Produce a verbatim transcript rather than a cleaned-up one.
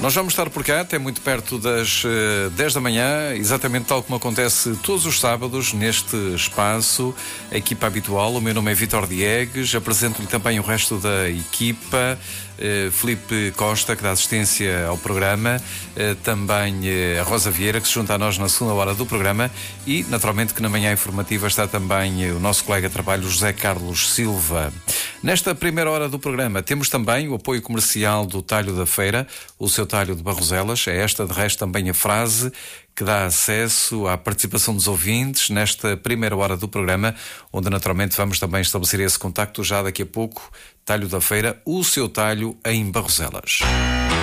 Nós vamos estar por cá até muito perto das uh, dez da manhã, exatamente tal como acontece todos os sábados neste espaço. A equipa habitual, o meu nome é Vítor Diegues, apresento-lhe também o resto da equipa. Uh, Filipe Costa, que dá assistência ao programa, uh, também uh, a Rosa Vieira, que se junta a nós na segunda hora do programa, e naturalmente que na manhã informativa está também uh, o nosso colega de trabalho José Carlos Silva. Nesta primeira hora do programa temos também o apoio comercial do Talho da Feira, o seu talho de Barroselas. É esta de resto também a frase que dá acesso à participação dos ouvintes nesta primeira hora do programa, onde naturalmente vamos também estabelecer esse contacto já daqui a pouco. Talho da Feira, o seu talho em Barroselas.